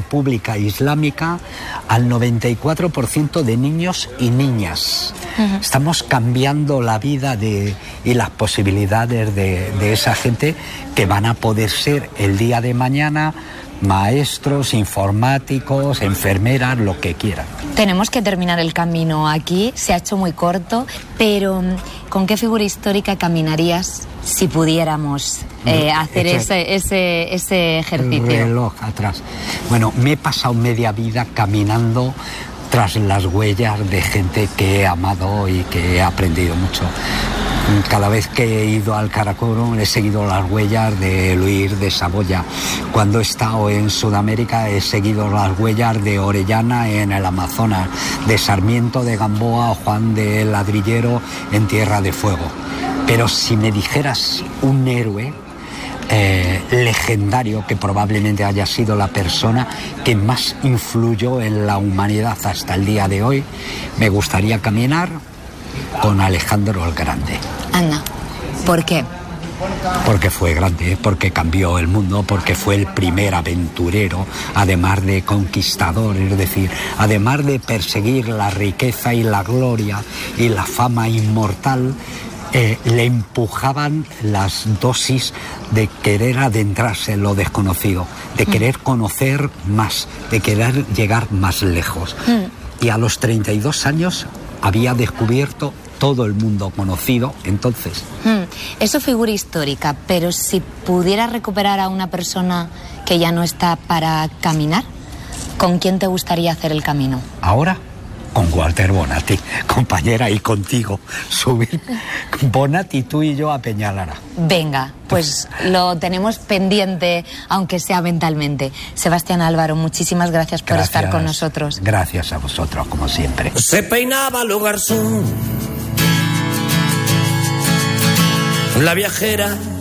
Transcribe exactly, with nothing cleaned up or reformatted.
República Islámica al noventa y cuatro por ciento de niños y niñas. Uh-huh. Estamos cambiando la vida de, y las posibilidades de, de esa gente que van a poder ser el día de mañana maestros, informáticos, enfermeras, lo que quieran. Tenemos que terminar el camino aquí, se ha hecho muy corto, pero ¿con qué figura histórica caminarías si pudiéramos eh, hacer ese, ese, ese ejercicio? El reloj atrás. Bueno, me he pasado media vida caminando tras las huellas de gente que he amado y que he aprendido mucho. Cada vez que he ido al Karakorum he seguido las huellas de Luis de Saboya. Cuando he estado en Sudamérica he seguido las huellas de Orellana en el Amazonas, de Sarmiento de Gamboa o Juan de Ladrillero en Tierra de Fuego. Pero si me dijeras un héroe eh, legendario que probablemente haya sido la persona que más influyó en la humanidad hasta el día de hoy, me gustaría caminar con Alejandro el Grande. Anda, ¿por qué? Porque fue grande, porque cambió el mundo, porque fue el primer aventurero, además de conquistador, es decir, además de perseguir la riqueza y la gloria y la fama inmortal, eh, le empujaban las dosis de querer adentrarse en lo desconocido, de querer conocer más, de querer llegar más lejos. Mm. Y a los treinta y dos años había descubierto todo el mundo conocido entonces. Hmm. Eso figura histórica, pero si pudiera recuperar a una persona que ya no está para caminar, ¿con quién te gustaría hacer el camino? ¿Ahora? Con Walter Bonatti, compañera, y contigo. Subir Bonatti, tú y yo a Peñalara. Venga, pues lo tenemos pendiente, aunque sea mentalmente. Sebastián Álvaro, muchísimas gracias por gracias, estar con nosotros. Gracias a vosotros, como siempre. Se peinaba lo garzón, la viajera